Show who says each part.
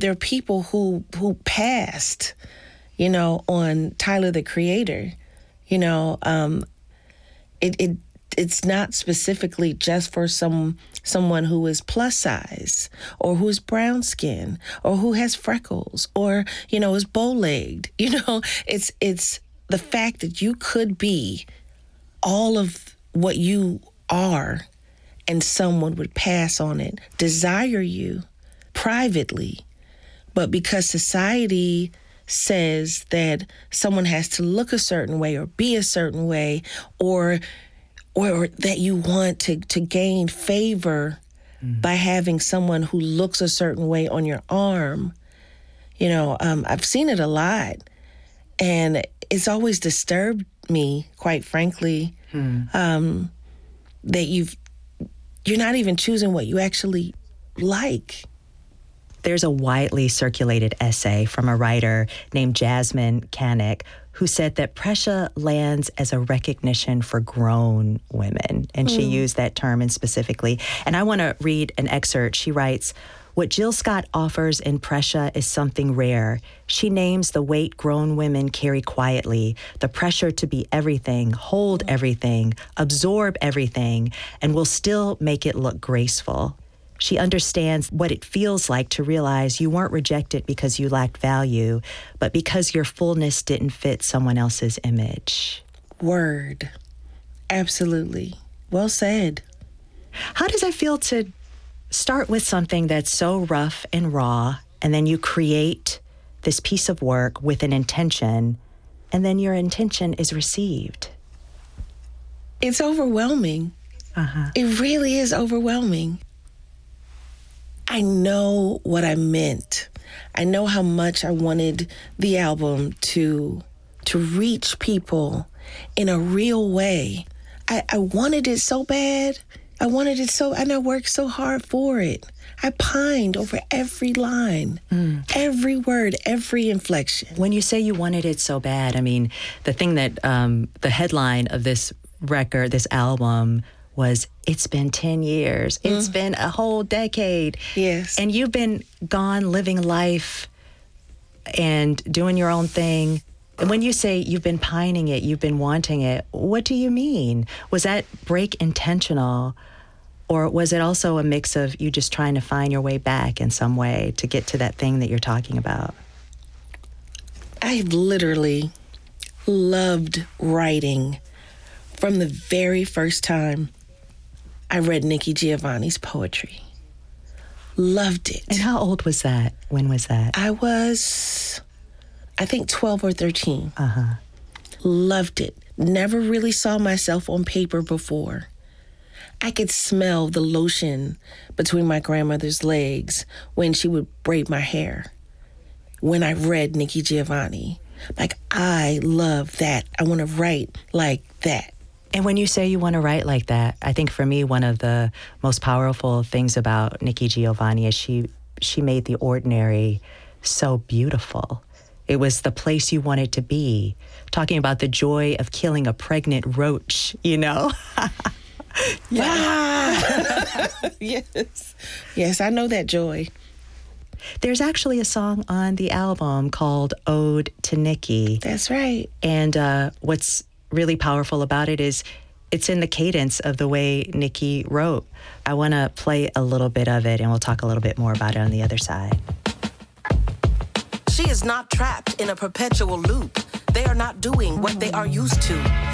Speaker 1: there are people who passed, you know, on Tyler the Creator. You know, it's not specifically just for someone who is plus size or who's brown skin or who has freckles or, you know, is bow-legged. You know, it's the fact that you could be all of what you are and someone would pass on it, desire you privately, but because society says that someone has to look a certain way or be a certain way, or that you want to gain favor by having someone who looks a certain way on your arm. You know, I've seen it a lot, and it's always disturbed me, quite frankly, that you're not even choosing what you actually like.
Speaker 2: There's a widely circulated essay from a writer named Jasmine Canik who said that pressure lands as a recognition for grown women. And she used that term in specifically. And I want to read an excerpt. She writes, "What Jill Scott offers in Pressure is something rare. She names the weight grown women carry quietly, the pressure to be everything, hold everything, absorb everything, and will still make it look graceful. She understands what it feels like to realize you weren't rejected because you lacked value, but because your fullness didn't fit someone else's image."
Speaker 1: Word. Absolutely. Well said.
Speaker 2: How does it feel to start with something that's so rough and raw, and then you create this piece of work with an intention, and then your intention is received?
Speaker 1: It's overwhelming. It really is overwhelming. I know what I meant. I know how much I wanted the album to reach people in a real way. I wanted it so bad. And I worked so hard for it. I pined over every line, every word, every inflection.
Speaker 2: When you say you wanted it so bad, I mean, the thing that, the headline of this record, this album, was "It's been 10 years. It's been a whole decade."
Speaker 1: Yes.
Speaker 2: And you've been gone living life and doing your own thing. And when you say you've been pining it, you've been wanting it, what do you mean? Was that break intentional, or was it also a mix of you just trying to find your way back in some way to get to that thing that you're talking about?
Speaker 1: I literally loved writing from the very first time I read Nikki Giovanni's poetry. Loved it.
Speaker 2: And how old was that? When was that?
Speaker 1: I was, I think, 12 or 13. Loved it. Never really saw myself on paper before. I could smell the lotion between my grandmother's legs when she would braid my hair. When I read Nikki Giovanni, like, I love that. I want to write like that.
Speaker 2: And when you say you want to write like that, I think for me, one of the most powerful things about Nikki Giovanni is she made the ordinary so beautiful. It was the place you wanted to be. Talking about the joy of killing a pregnant roach, you know?
Speaker 1: Yeah. Yes, I know that joy.
Speaker 2: There's actually a song on the album called Ode to Nikki.
Speaker 1: That's right.
Speaker 2: And what's really powerful about it is it's in the cadence of the way Nikki wrote. I want to play a little bit of it, and we'll talk a little bit more about it on the other side.
Speaker 1: She is not trapped in a perpetual loop. They are not doing what they are used to.